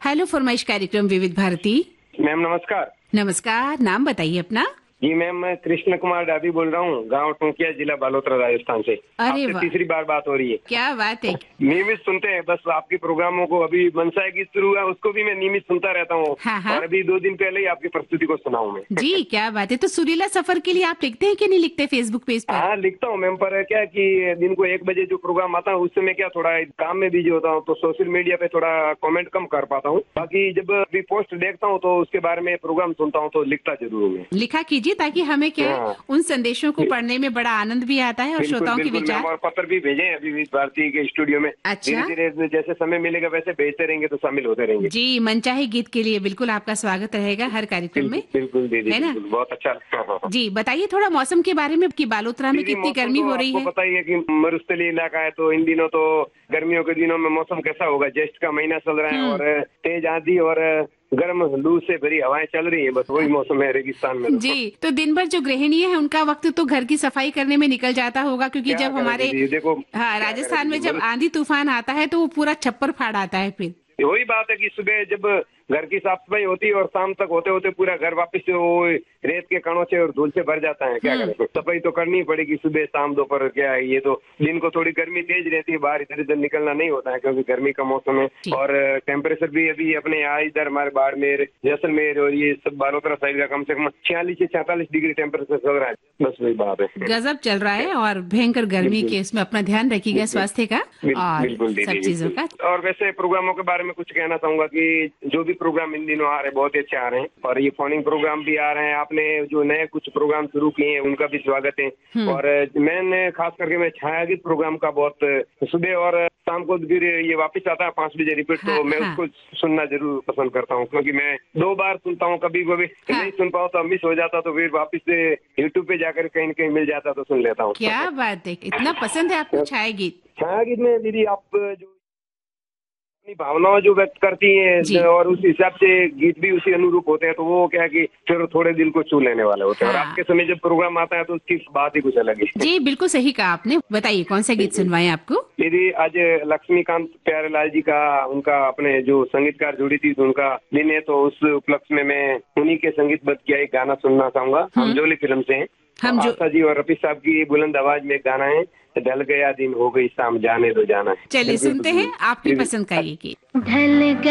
Hello फरमाइश कार्यक्रम विविध भारती। मैम नमस्कार। नमस्कार, नाम बताइए अपना। जी मैम, मैं कृष्ण कुमार डाबी बोल रहा हूँ, गांव टोंकिया, जिला बालोतरा, राजस्थान से। अरे आपसे वाह, तीसरी बार बात हो रही है। क्या बात है। नियमित सुनते हैं, बस आपके प्रोग्रामों को। अभी मनसा गीत शुरू हुआ, उसको भी मैं नियमित सुनता रहता हूँ। हाँ हाँ और अभी 2 दिन पहले ही आपकी प्रस्तुति को सुना हूँ मैं। जी, क्या बात है। तो सुरीला सफर के लिए आप लिखते हैं कि नहीं लिखते फेसबुक पेज पर? हाँ लिखता हूँ मैम, पर क्या कि दिन को 1 बजे जो प्रोग्राम आता है उससे मैं क्या थोड़ा काम में बिजी होता हूँ, तो सोशल मीडिया पे थोड़ा कमेंट कम कर पाता हूँ। बाकी जब भी पोस्ट देखता हूँ तो उसके बारे में प्रोग्राम सुनता हूँ, तो लिखता जरूर हूँ मैं। लिखा कीजिए, ताकि हमें क्या है, हाँ। उन संदेशों को पढ़ने में बड़ा आनंद भी आता है और बिल्कुल श्रोताओं के बिल्कुल मैम, विचार। और पत्र भी भेजे हैं अभी विविध भारती के स्टूडियो में। अच्छा धीरे धीरे जैसे समय मिलेगा वैसे भेजते रहेंगे, तो शामिल होते रहेंगे। जी, मनचाहे गीत के लिए बिल्कुल आपका स्वागत रहेगा हर कार्यक्रम में, बिल्कुल बिल्कुल दीदी, है ना? बिल्कुल, बहुत अच्छा। हाँ, हाँ, हाँ। जी बताइए थोड़ा मौसम के बारे में कि बालोतरा में दीदी कितनी मौसम गर्मी तो हो रही आपको है। पता ही है कि मरुस्थलीय इलाका है, तो इन दिनों तो गर्मियों के दिनों में मौसम कैसा होगा। ज्येष्ठ का महीना चल रहा है और तेज आंधी और गर्म लू से भरी हवाएं चल रही है। बस वही मौसम है रेगिस्तान में। जी, तो दिन भर जो गृहिणी है उनका वक्त तो घर की सफाई करने में निकल जाता होगा, क्योंकि क्या जब करें हमारे दीदी, देखो हाँ क्या करें राजस्थान में दीदी, जब आंधी तूफान आता है तो वो पूरा छप्पर फाड़ आता है फिर। वही बात है कि सुबह जब घर की साफ सफाई होती है और शाम तक होते होते पूरा घर वापस से वो रेत के कणों से और धूल से भर जाता है। क्या करें, सफाई तो करनी पड़ेगी सुबह शाम दोपहर। क्या है, ये तो दिन को थोड़ी गर्मी तेज रहती है, बाहर इधर इधर निकलना नहीं होता है क्योंकि गर्मी का मौसम है। और टेम्परेचर भी अभी अपने यहाँ इधर हमारे बाड़मेर, जैसलमेर और ये सब बालोतरा साइड का कम से कम 46 से 46 डिग्री टेम्परेचर चल रहा है। बस वही बात है, गजब चल रहा है। और भयंकर गर्मी के इसमें अपना ध्यान रखिएगा स्वास्थ्य का और बिल्कुल सब दीदी, चीजों का। और वैसे प्रोग्रामों के बारे में कुछ कहना चाहूंगा कि जो भी प्रोग्राम इन दिनों आ रहे हैं बहुत ही अच्छे आ रहे हैं, और ये फोनिंग प्रोग्राम भी आ रहे हैं। आपने जो नए कुछ प्रोग्राम शुरू किए हैं उनका भी स्वागत है। और मैंने खास करके मैं छायागीत प्रोग्राम का बहुत सुबह और शाम को फिर ये वापस आता है 5 बजे रिपीट, तो मैं उसको सुनना जरूर पसंद करता हूँ, क्योंकि मैं 2 बार सुनता हूँ। कभी कभी नहीं सुन पाऊँ तो मिस हो जाता, तो फिर वापस से यूट्यूब पे जाकर कहीं न कहीं मिल जाता तो सुन लेता हूँ। क्या बात है, इतना पसंद है आपको छाया गीत। छायागीत में दीदी आप जो अपनी भावनाओं जो व्यक्त करती हैं और उस हिसाब से गीत भी उसी अनुरूप होते हैं, तो वो क्या है कि फिर थोड़े दिल को छू लेने वाले होते हैं। और आपके समय जब प्रोग्राम आता है तो उसकी बात ही कुछ अलग है। जी बिल्कुल सही कहा आपने। बताइए कौन सा गीत सुनवाएं आपको। दीदी आज लक्ष्मीकांत प्यारेलाल जी का, उनका अपने जो संगीतकार जुड़ी थी, तो उनका दिन है, तो उस उपलक्ष्य में मैं उन्हीं के संगीतबद्ध किया एक गाना सुनना चाहूंगा। हम जोली फिल्म से हैं। आशा जी और रफी साहब की बुलंद आवाज में एक गाना है, ढल गया दिन हो गई शाम जाने दो जाना है। चलिए सुनते हैं आपकी पसंद का ये गीत। ढल